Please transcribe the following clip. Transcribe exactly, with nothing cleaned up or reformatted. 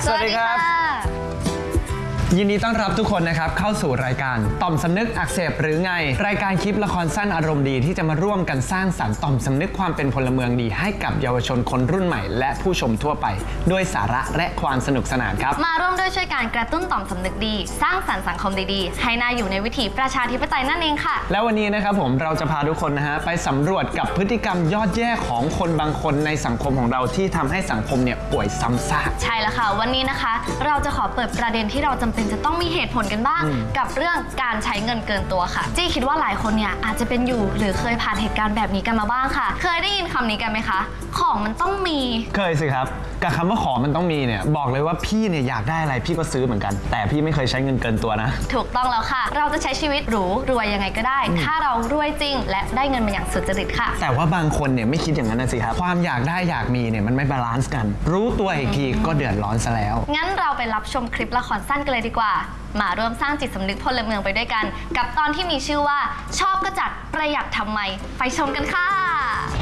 สวัสดีครับยินดีต้อนรับทุกคนนะครับเข้าสู่รายการต่อมสำนึกอักเสบหรือไงรายการคลิปละครสั้นอารมณ์ดีที่จะมาร่วมกันสร้างสรรค์ต่อมสำนึกความเป็นพลเมืองดีให้กับเยาวชนคนรุ่นใหม่และผู้ชมทั่วไปด้วยสาระและความสนุกสนานครับมาร่วมด้วยช่วยการกระตุ้นต่อมสำนึกดีสร้างสรรค์สังคมดีๆให้น่าอยู่ในวิถีประชาธิปไตยนั่นเองค่ะแล้ววันนี้นะครับผมเราจะพาทุกคนนะฮะไปสำรวจกับพฤติกรรมยอดแย่ของคนบางคนในสังคมของเราที่ทำให้สังคมเนี่ยป่วยซ้ำซากใช่แล้วค่ะวันนี้นะคะเราจะขอเปิดประเด็นที่เราจำเป็นจะต้องมีเหตุผลกันบ้างกับเรื่องการใช้เงินเกินตัวค่ะจี้คิดว่าหลายคนเนี่ยอาจจะเป็นอยู่หรือเคยผ่านเหตุการณ์แบบนี้กันมาบ้างค่ะเคยได้ยินคำนี้กันไหมคะของมันต้องมีเคยสิครับกับคำว่าของมันต้องมีเนี่ยบอกเลยว่าพี่เนี่ยอยากได้อะไรพี่ก็ซื้อเหมือนกันแต่พี่ไม่เคยใช้เงินเกินตัวนะถูกต้องแล้วค่ะเราจะใช้ชีวิตหรูรวยยังไงก็ได้ถ้าเรารวยจริงและได้เงินมาอย่างสุจริตค่ะแต่ว่าบางคนเนี่ยไม่คิดอย่างนั้นนะสิครับความอยากได้อยากมีเนี่ยมันไม่บาลานซ์กันรู้ตัวอีกทีก็เดือดร้อนซะแล้วงั้นเราไปรับชมคลิปละครสั้นกันเลยดีกว่ามาร่วมสร้างจิตสำนึกพลเมืองไปด้วยกันกับตอนที่มีชื่อว่าชอบก็จัดประหยัดทำไมไปชมกันค่ะ